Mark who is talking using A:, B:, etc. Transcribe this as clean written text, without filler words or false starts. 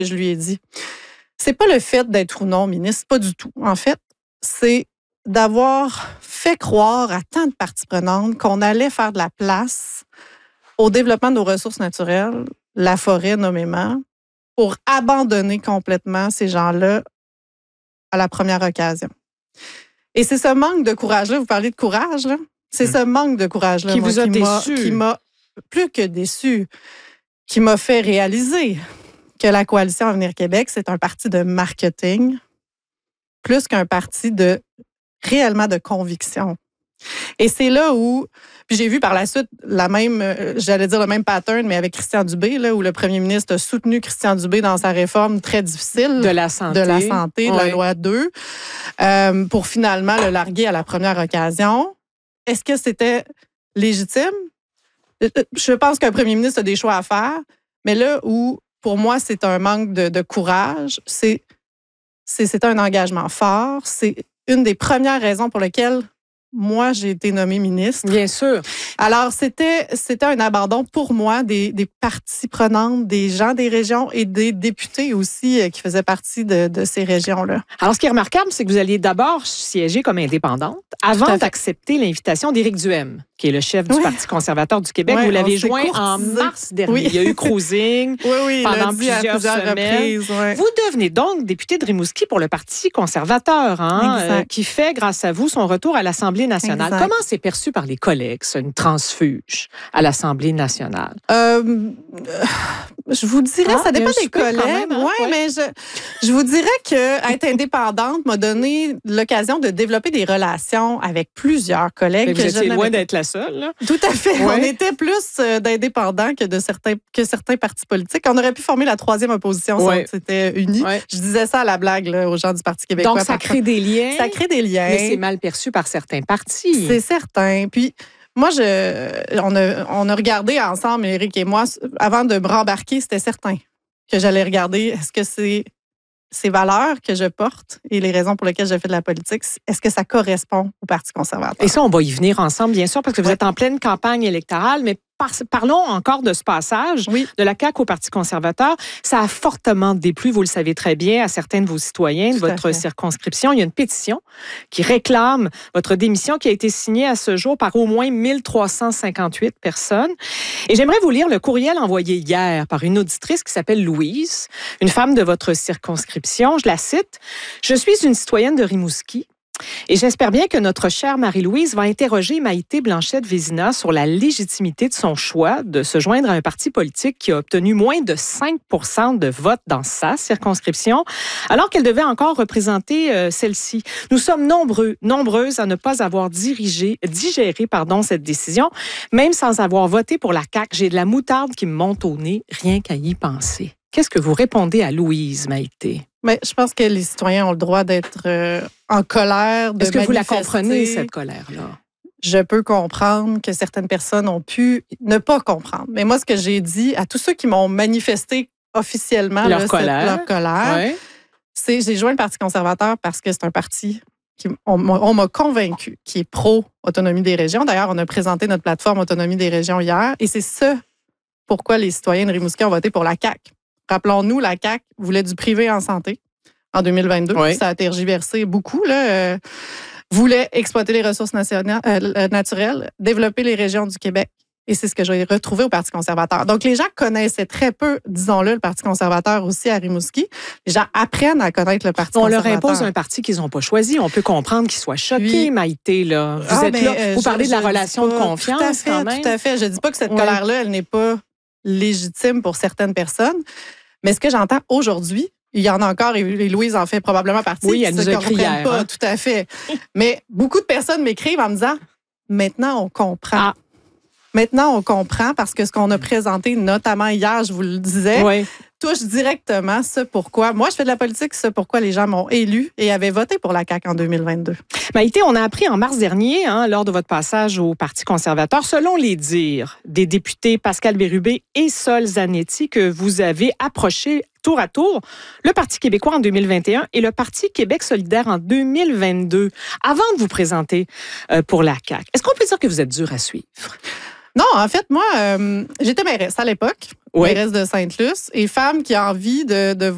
A: Je lui ai dit, c'est pas le fait d'être ou non ministre, pas du tout. En fait, c'est d'avoir fait croire à tant de parties prenantes qu'on allait faire de la place au développement de nos ressources naturelles, la forêt nommément, pour abandonner complètement ces gens-là à la première occasion. Et c'est ce manque de courage-là, vous parlez de courage, là, c'est ce manque de courage-là
B: qui vous a déçu,
A: qui m'a plus que déçu, qui m'a fait réaliser que la Coalition Avenir Québec, c'est un parti de marketing plus qu'un parti réellement de conviction. Et c'est là où, puis j'ai vu par la suite j'allais dire le même pattern, mais avec Christian Dubé, là, où le premier ministre a soutenu Christian Dubé dans sa réforme très difficile
B: de la santé,
A: de la loi 2, pour finalement le larguer à la première occasion. Est-ce que c'était légitime? Je pense qu'un premier ministre a des choix à faire, mais là où, pour moi, c'est un manque de courage, c'est un engagement fort, c'est une des premières raisons pour lesquelles moi, j'ai été nommée ministre.
B: Bien sûr.
A: Alors, c'était un abandon pour moi des parties prenantes, des gens des régions et des députés aussi qui faisaient partie de ces régions-là.
B: Alors, ce qui est remarquable, c'est que vous alliez d'abord siéger comme indépendante avant d'accepter l'invitation d'Éric Duhaime, qui est le chef du Parti conservateur du Québec. Vous l'avez joint en mars dernier.
A: Oui.
B: Il y a eu cruising pendant plusieurs semaines.
A: Reprises,
B: Vous devenez donc député de Rimouski pour le Parti conservateur, qui fait, grâce à vous, son retour à l'Assemblée nationale.
A: Exact.
B: Comment c'est perçu par les collègues, ça, une transfuge à l'Assemblée nationale?
A: Je vous dirais, ça dépend des collègues. Mais je vous dirais que être indépendante m'a donné l'occasion de développer des relations avec plusieurs collègues.
B: Mais vous étiez loin d'être la seule, là.
A: Tout à fait. Ouais. On était plus d'indépendants que certains partis politiques. On aurait pu former la troisième opposition si on s'était unis. Ouais. Je disais ça à la blague là, aux gens du Parti québécois.
B: Donc, ça crée des liens.
A: Ça crée des liens.
B: Mais c'est mal perçu par certains partis.
A: C'est certain. Puis, moi, on a regardé ensemble, Éric et moi, avant de me rembarquer, c'était certain que j'allais regarder est-ce que ces valeurs que je porte et les raisons pour lesquelles je fais de la politique, est-ce que ça correspond au Parti conservateur?
B: Et ça, on va y venir ensemble, bien sûr, parce que vous êtes en pleine campagne électorale, mais parlons encore de ce passage de la CAQ au Parti conservateur. Ça a fortement déplu, vous le savez très bien, à certains de vos citoyens de votre circonscription. Il y a une pétition qui réclame votre démission qui a été signée à ce jour par au moins 1358 personnes. Et j'aimerais vous lire le courriel envoyé hier par une auditrice qui s'appelle Louise, une femme de votre circonscription. Je la cite. « Je suis une citoyenne de Rimouski. Et j'espère bien que notre chère Marie-Louise va interroger Maïté Blanchette-Vézina sur la légitimité de son choix de se joindre à un parti politique qui a obtenu moins de 5 % de votes dans sa circonscription, alors qu'elle devait encore représenter celle-ci. Nous sommes nombreuses à ne pas avoir digéré cette décision, même sans avoir voté pour la CAQ. J'ai de la moutarde qui me monte au nez, rien qu'à y penser. » Qu'est-ce que vous répondez à Louise, Maïté?
A: Mais je pense que les citoyens ont le droit d'être en colère, de
B: Est-ce que
A: manifester.
B: vous la comprenez, cette colère-là?
A: Je peux comprendre que certaines personnes ont pu ne pas comprendre. Mais moi, ce que j'ai dit à tous ceux qui m'ont manifesté officiellement
B: leur colère,
A: c'est j'ai joint le Parti conservateur parce que c'est un parti on m'a convaincu qui est pro-autonomie des régions. D'ailleurs, on a présenté notre plateforme Autonomie des régions hier et c'est pourquoi les citoyens de Rimouski ont voté pour la CAQ. Rappelons-nous, la CAQ voulait du privé en santé en 2022. Ça a tergiversé beaucoup. Voulait exploiter les ressources naturelles, développer les régions du Québec. Et c'est ce que j'ai retrouvé au Parti conservateur. Donc, les gens connaissaient très peu, disons-le, le Parti conservateur aussi à Rimouski. Les gens apprennent à connaître le Parti conservateur.
B: On leur impose un parti qu'ils n'ont pas choisi. On peut comprendre qu'ils soient choqués, Maïté. Là. Vous êtes là. Vous parlez de la relation de confiance quand même.
A: Tout à fait. Je ne dis pas que cette colère-là, elle n'est pas légitime pour certaines personnes. Mais ce que j'entends aujourd'hui, il y en a encore, et Louise en fait probablement partie.
B: Oui, elle nous a écrit hier.
A: Pas, tout à fait. Mais beaucoup de personnes m'écrivent en me disant, maintenant on comprend. Maintenant on comprend parce que ce qu'on a présenté, notamment hier, je vous le disais, touche directement ce pourquoi. Moi, je fais de la politique, ce pourquoi les gens m'ont élu et avaient voté pour la CAQ en 2022.
B: Maïté, on a appris en mars dernier, lors de votre passage au Parti conservateur, selon les dires des députés Pascal Bérubé et Sol Zanetti, que vous avez approché tour à tour le Parti québécois en 2021 et le Parti Québec solidaire en 2022, avant de vous présenter pour la CAQ. Est-ce qu'on peut dire que vous êtes dur à suivre?
A: Non, en fait, moi, j'étais mairesse à l'époque, mairesse de Sainte-Luce, et femme qui a envie de